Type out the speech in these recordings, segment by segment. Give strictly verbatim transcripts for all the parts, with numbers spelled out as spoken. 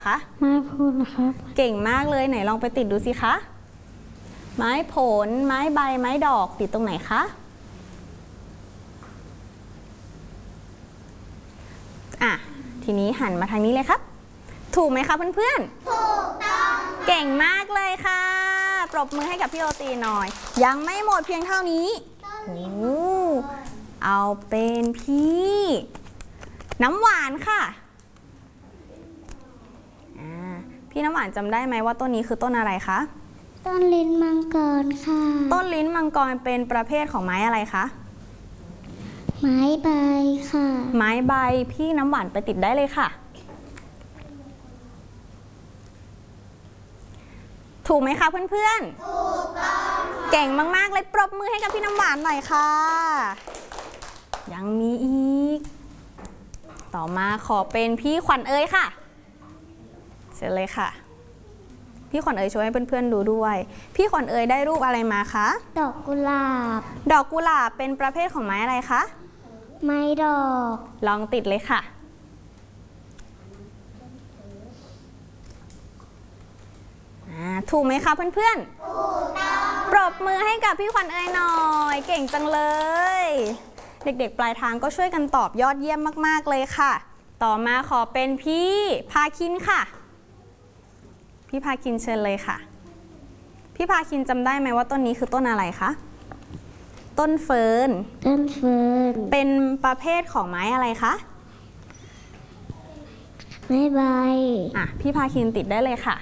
คะไม้ผลครับเก่งมากเลยไหนลองไปติดดูสิคะไม้ผลไม้ใบไม้ดอกติดตรงไหนคะอ่ะทีนี้หันมาทางนี้เลยครับถูกไหมคะเพื่อนๆถูกต้องเก่งมากเลยค่ะปรบมือให้กับพี่โอตีหน่อยยังไม่หมดเพียงเท่านี้โอ้เอาเป็นพี่น้ำหวานค่ะพี่น้ำหวานจำได้ไหมว่าต้นนี้คือต้นอะไรคะต้นลิ้นมังกรค่ะต้นลิ้นมังกรเป็นประเภทของไม้อะไรคะไม้ใบค่ะไม้ใบพี่น้ำหวานไปติดได้เลยค่ะถูกไหมคะเพื่อนๆถูกต้องเก่งมากๆเลยปรบมือให้กับพี่น้ำหวานหน่อยค่ะยังมีอีกต่อมาขอเป็นพี่ขวัญเอ๋ยค่ะเชิญเลยค่ะพี่ขวัญเอ๋ยช่วยให้เพื่อนๆดูด้วยพี่ขวัญเอ๋ยได้รูปอะไรมาคะดอกกุหลาบดอกกุหลาบเป็นประเภทของไม้อะไรคะไม้ดอกลองติดเลยค่ะถูกไหมคะเพื่อนๆถูกต้องปรบมือให้กับพี่ขวัญเอ๋ยหน่อยเก่งจังเลยเด็กๆปลายทางก็ช่วยกันตอบยอดเยี่ยมมากๆเลยค่ะต่อมาขอเป็นพี่พาคินค่ะพี่พาคินเชิญเลยค่ะพี่พาคินจำได้ไหมว่าต้นนี้คือต้นอะไรคะต้นเฟิร์นต้นเฟิร์นเป็นประเภทของไม้อะไรคะไม้ใบอ่ะพี่พาคินติดได้เลยค่ะ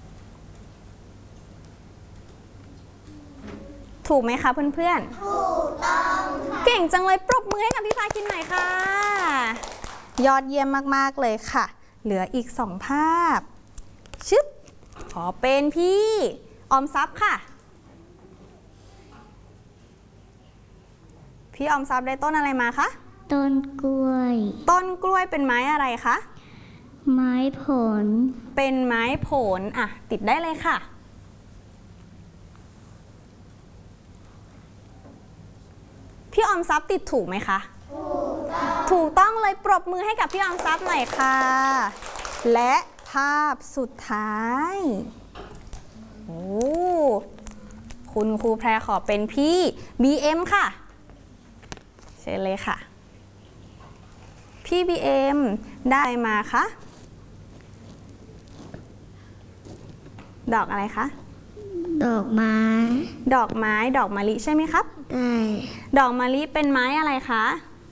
ถูกไหมคะเพื่อนๆถูกต้องเก่งจังเลยปรบมือให้กับพี่พาคินหน่อยค่ะยอดเยี่ยมมากๆเลยค่ะเหลืออีกสองภาพชึบขอเป็นพี่ออมทรัพย์ค่ะพี่ออมทรัพย์ได้ต้นอะไรมาคะต้นกล้วยต้นกล้วยเป็นไม้อะไรคะไม้ผลเป็นไม้ผลอ่ะติดได้เลยค่ะพี่ออมทรัพย์ติดถูกไหมคะถูกต้องถูกต้องเลยปรบมือให้กับพี่ออมทรัพย์หน่อยค่ะและภาพสุดท้ายโอ้คุณครูแพรขอเป็นพี่ บี เอ็ม ค่ะเชิญเลยค่ะพี่ บี เอ็ม ได้มาคะดอกอะไรคะดอกไม้ดอกไม้ดอกมะลิใช่ไหมครับใช่ดอกมะลิเป็นไม้อะไรคะ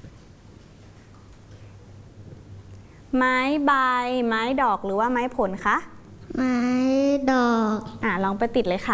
ไม้ใบไม้ดอกหรือว่าไม้ผลคะไม้ดอกอ่ะลองไปติดเลยค่ะ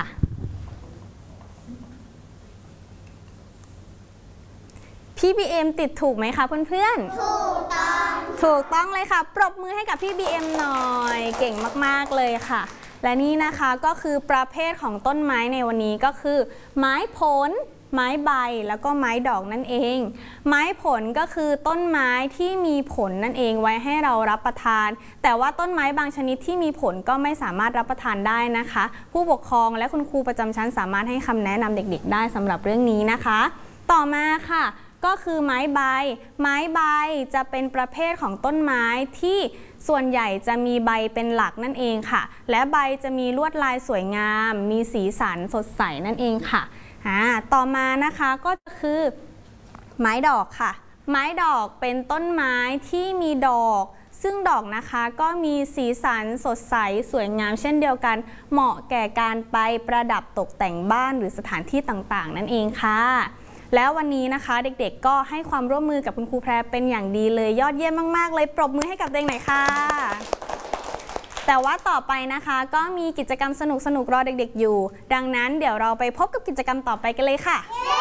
พี่ บี เอ็ม ติดถูกไหมคะเพื่อนๆถูกต้องถูกต้องเลยค่ะปรบมือให้กับพี่ บี เอ็ม หน่อยเก่งมากๆเลยค่ะและนี่นะคะก็คือประเภทของต้นไม้ในวันนี้ก็คือไม้ผลไม้ใบแล้วก็ไม้ดอกนั่นเองไม้ผลก็คือต้นไม้ที่มีผลนั่นเองไว้ให้เรารับประทานแต่ว่าต้นไม้บางชนิดที่มีผลก็ไม่สามารถรับประทานได้นะคะผู้ปกครองและคุณครูประจำชั้นสามารถให้คำแนะนำเด็กๆได้สำหรับเรื่องนี้นะคะต่อมาค่ะก็คือไม้ใบไม้ใบจะเป็นประเภทของต้นไม้ที่ส่วนใหญ่จะมีใบเป็นหลักนั่นเองค่ะและใบจะมีลวดลายสวยงามมีสีสันสดใสนั่นเองค่ะอ่าต่อมานะคะก็คือไม้ดอกค่ะไม้ดอกเป็นต้นไม้ที่มีดอกซึ่งดอกนะคะก็มีสีสันสดใสสวยงามเช่นเดียวกันเหมาะแก่การไปประดับตกแต่งบ้านหรือสถานที่ต่างๆนั่นเองค่ะแล้ววันนี้นะคะเด็กๆก็ให้ความร่วมมือกับคุณครูแพรเป็นอย่างดีเลยยอดเยี่ยมมากๆเลยปรบมือให้กับเด็กหน่อยค่ะแต่ว่าต่อไปนะคะก็มีกิจกรรมสนุกๆรอเด็กๆอยู่ดังนั้นเดี๋ยวเราไปพบกับกิจกรรมต่อไปกันเลยค่ะ